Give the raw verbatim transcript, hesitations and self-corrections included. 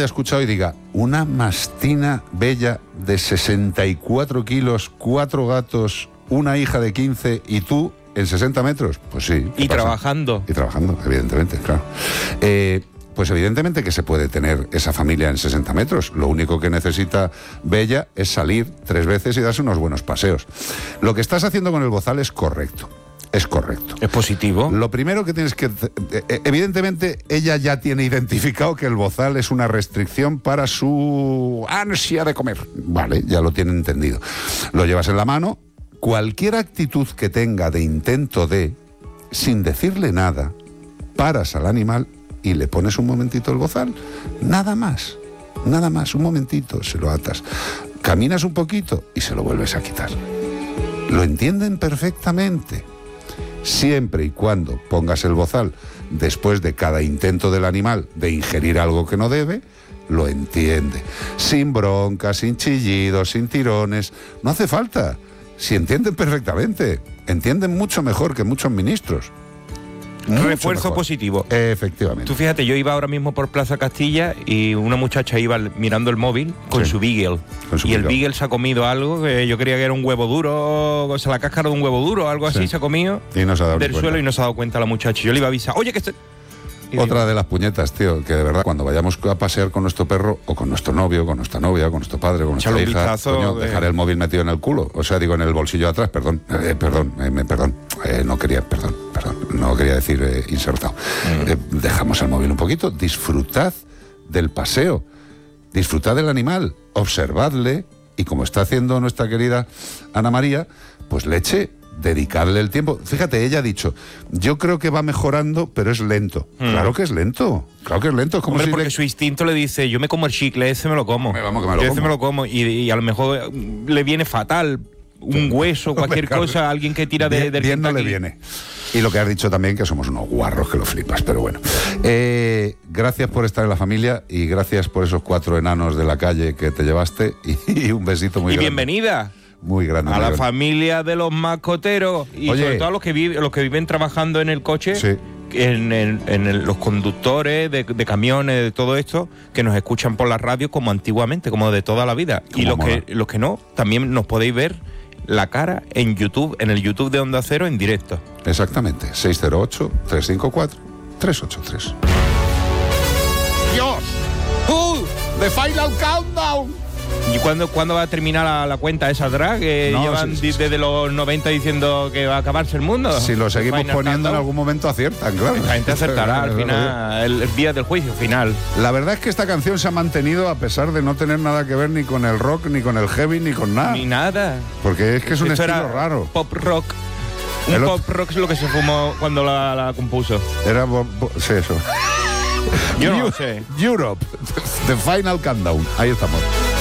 haya escuchado y diga, una mastina bella de sesenta y cuatro kilos, cuatro gatos, una hija de quince y tú en sesenta metros? Pues sí. Y pasa? trabajando. Y trabajando, evidentemente, claro. Eh, pues evidentemente que se puede tener esa familia en sesenta metros. Lo único que necesita Bella es salir tres veces y darse unos buenos paseos. Lo que estás haciendo con el bozal es correcto. Es correcto. Es positivo. Lo primero que tienes que... Evidentemente, ella ya tiene identificado que el bozal es una restricción para su ansia de comer. Vale, ya lo tiene entendido. Lo llevas en la mano. Cualquier actitud que tenga de intento de, sin decirle nada, paras al animal y le pones un momentito el bozal. Nada más. Nada más. Un momentito. Se lo atas. Caminas un poquito y se lo vuelves a quitar. Lo entienden perfectamente. Siempre y cuando pongas el bozal después de cada intento del animal de ingerir algo que no debe, lo entiende. Sin bronca, sin chillidos, sin tirones. No hace falta. Si entienden perfectamente. Entienden mucho mejor que muchos ministros. Mucho Refuerzo mejor. Positivo. Efectivamente. Tú fíjate, yo iba ahora mismo por Plaza Castilla y una muchacha iba mirando el móvil con Sí. su beagle. Con su y el beagle. beagle se ha comido algo que yo creía que era un huevo duro, o sea, la cáscara de un huevo duro, algo así Sí. se ha comido Y no se ha dado ni del cuenta. suelo y no se ha dado cuenta la muchacha. Yo le iba a avisar, oye, que estoy... Y Otra digo, de las puñetas, tío, que de verdad cuando vayamos a pasear con nuestro perro o con nuestro novio, con nuestra novia, con nuestro padre, con nuestra Echarle un hija, vistazo coño, de- dejar el móvil metido en el culo, o sea, digo en el bolsillo de atrás, perdón, eh, perdón, eh, me- perdón, eh, no quería, perdón, perdón, no quería decir eh, insertado. Mm. Eh, dejamos el móvil un poquito, disfrutad del paseo, disfrutad del animal, observadle y como está haciendo nuestra querida Ana María, pues leche, dedicarle el tiempo. Fíjate, ella ha dicho, yo creo que va mejorando, pero es lento. Mm. Claro que es lento, claro que es lento. Es como Hombre, si porque le- su instinto le dice, yo me como el chicle, ese me lo como. Me vamos que me lo Yo ese como. me lo como. Y, y a lo mejor mm, le viene fatal un hueso, cualquier Claro. cosa, alguien que tira de, Bien- del bien no le Kentucky. viene. Y lo que has dicho también, que somos unos guarros que lo flipas, pero bueno. Eh, gracias por estar en la familia y gracias por esos cuatro enanos de la calle que te llevaste y, y un besito muy Y grande. bienvenida Muy grande. a muy la grande. familia de los mascoteros y Oye. sobre todo a los que, viven, los que viven trabajando en el coche. Sí. En, en- en el- los conductores de, de camiones, de todo esto, que nos escuchan por la radio como antiguamente, como de toda la vida. Y Cómo los mola. que, los que no, también nos podéis ver la cara en YouTube, en el YouTube de Onda Cero en directo. Exactamente. seis cero ocho, tres cinco cuatro, tres ocho tres. ¡Dios! ¡Uh! ¡The Final Countdown! ¿Y cuándo, cuándo va a terminar la, la cuenta esa drag? Que No, llevan sí, sí, desde los noventa diciendo que va a acabarse el mundo. Si lo seguimos Final poniendo en Countdown. algún momento aciertan, claro. La gente acertará al final, el, el día del juicio final. La verdad es que esta canción se ha mantenido a pesar de no tener nada que ver ni con el rock, ni con el heavy, ni con nada. Ni nada. Porque es que es un Esto estilo era raro. Pop rock. Un El pop otro- rock es lo que se fumó cuando la, la compuso. Era... bo- bo- sí, eso. Yo no Eu- sé. Europe. The Final Countdown. Ahí estamos.